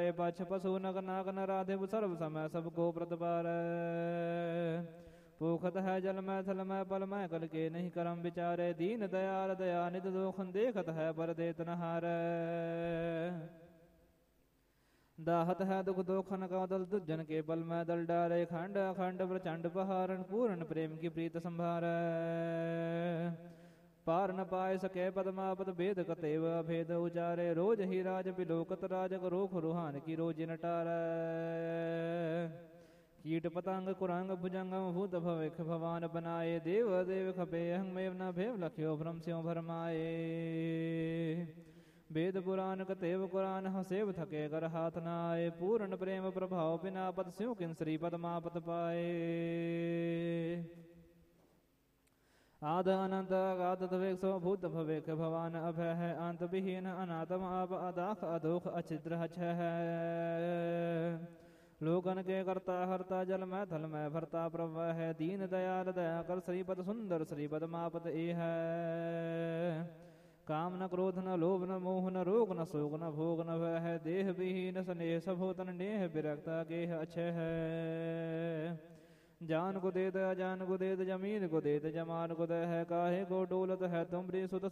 उचारे पक्ष पशु नग नाग नराधिप सर्व समय सबको प्रतिपार पोखत है जल मैं थल मैं पल मैं कल के नहीं करम विचारे दीन दयाल दया नित दोखन देखत है पर देत नहार दाहत है दुख दोखन का दल दुर्जन के पल में दल डारे खंड अखंड प्रचंड पहारण पूर्ण प्रेम की प्रीत संभार पार न पाए सके पदमापद भेद कतेव अभेद उचारे रोज ही राज बिलोकत राजक रोख रूहान की रोज नटार कीट पतंग कुरंग भुजंगम भूत भविख भवान बनाए देव देव खपे अहंमेव न भेव लख्यो भ्रम स्यों भरमाए वेद पुराण कतेव कुरान हसेव थके कर हाथ न आए पूर्ण प्रेम प्रभाव बिना पद स्यों किन श्री पदमापत पाए आद अनंत अगाध द्वेक सो भूत भवेक भवान अभय है अंत विहीन अनातम आप अदाख अधोख अचिद्र है लोकन के करता हरता जल में थल में भरता प्रभ है दीन दयाल दया कर श्रीपद सुंदर श्रीपद मापत ए है काम न क्रोध न लोभ न मोह न रोग न शोक न भोग न भय है देह विहीन स्नेह सभोतन नेह विरक्ता गेह अच्छे है जान को देत अजान को देत जमीन को देत जमान को दे है काहे को डोलत है तुमरी सुत